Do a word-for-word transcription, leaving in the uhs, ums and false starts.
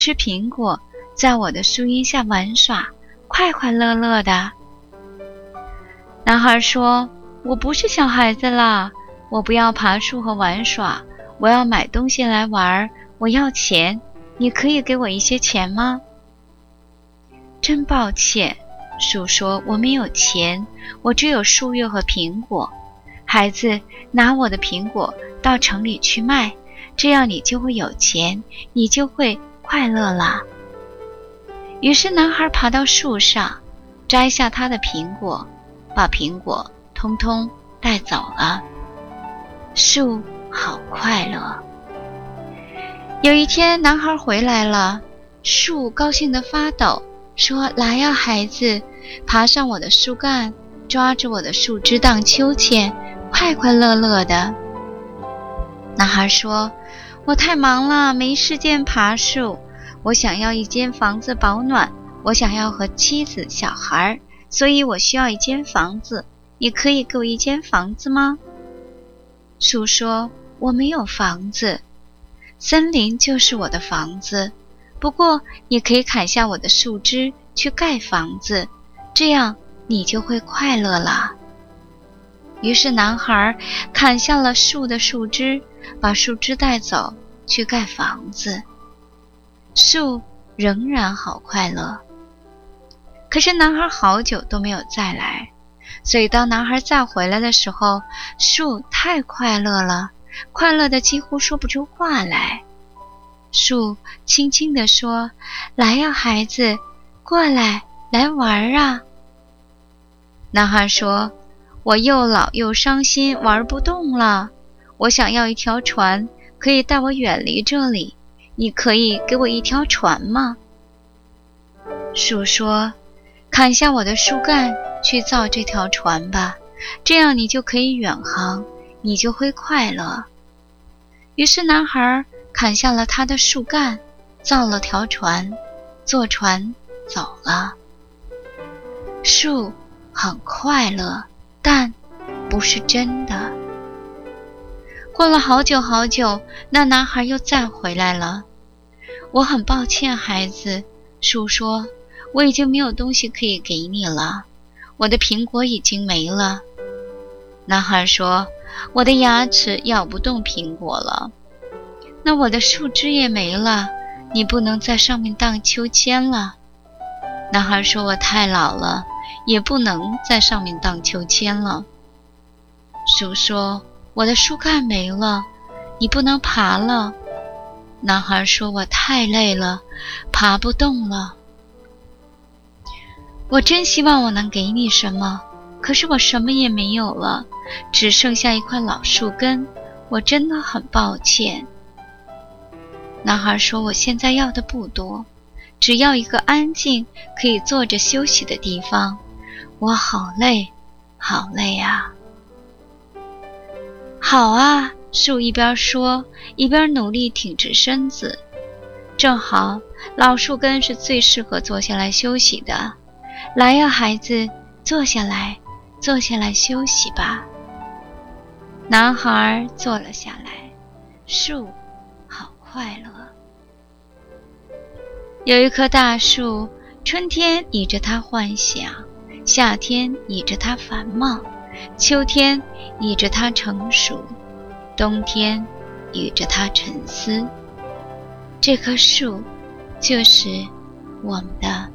吃苹果，在我的树荫下玩耍，快快乐乐的。男孩说，我不是小孩子啦，我不要爬树和玩耍，我要买东西来玩，我要钱，你可以给我一些钱吗？真抱歉，树说，我没有钱，我只有树叶和苹果。孩子，拿我的苹果到城里去卖，这样你就会有钱，你就会快乐啦。于是男孩爬到树上，摘下他的苹果，把苹果通通带走了。树好快乐。有一天男孩回来了，树高兴地发抖，说，来呀孩子，爬上我的树干，抓着我的树枝荡秋千，快快乐乐的。男孩说，我太忙了，没时间爬树，我想要一间房子保暖，我想要和妻子小孩，所以我需要一间房子，你可以给我一间房子吗？树说，我没有房子，森林就是我的房子，不过你可以砍下我的树枝去盖房子，这样你就会快乐了。于是男孩砍下了树的树枝，把树枝带走去盖房子。树仍然好快乐。可是男孩好久都没有再来，所以当男孩再回来的时候，树太快乐了，快乐的几乎说不出话来。树轻轻地说，来呀孩子，过来，来玩啊。男孩说，我又老又伤心，玩不动了，我想要一条船，可以带我远离这里，你可以给我一条船吗？树说，砍下我的树干去造这条船吧，这样你就可以远航，你就会快乐。于是男孩砍下了他的树干，造了条船，坐船走了。树很快乐，但不是真的。过了好久好久，那男孩又再回来了。我很抱歉孩子，树说，我已经没有东西可以给你了，我的苹果已经没了。男孩说，我的牙齿咬不动苹果了。那我的树枝也没了，你不能在上面荡秋千了。男孩说，我太老了，也不能在上面荡秋千了。树说，我的树干没了，你不能爬了。男孩说，我太累了，爬不动了。我真希望我能给你什么，可是我什么也没有了，只剩下一块老树根，我真的很抱歉。男孩说，我现在要的不多，只要一个安静可以坐着休息的地方，我好累好累啊。好啊，树一边说一边努力挺直身子。正好老树根是最适合坐下来休息的，来呀孩子，坐下来坐下来休息吧。男孩坐了下来，树好快乐。有一棵大树，春天倚着它幻想，夏天倚着它繁茂，秋天倚着它成熟，冬天倚着它沉思。这棵树就是我们的